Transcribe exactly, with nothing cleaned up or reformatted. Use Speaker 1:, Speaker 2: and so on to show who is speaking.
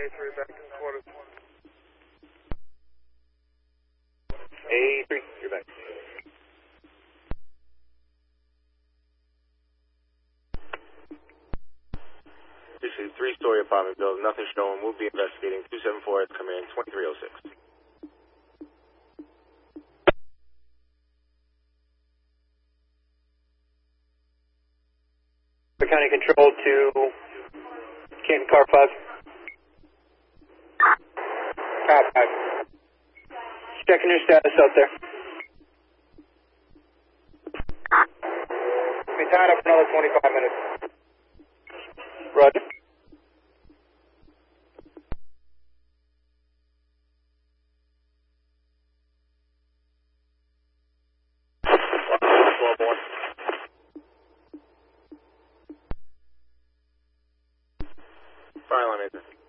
Speaker 1: A three back in quarters.
Speaker 2: A three, you're back. This is a three-story apartment building, nothing showing. We'll be investigating. two seven four, come in, twenty-three oh six.
Speaker 3: County Control to Canton Car five. Car five. Checking your status out there.
Speaker 1: Be tied up for another twenty-five minutes.
Speaker 3: Roger.
Speaker 2: Fire line, Nathan.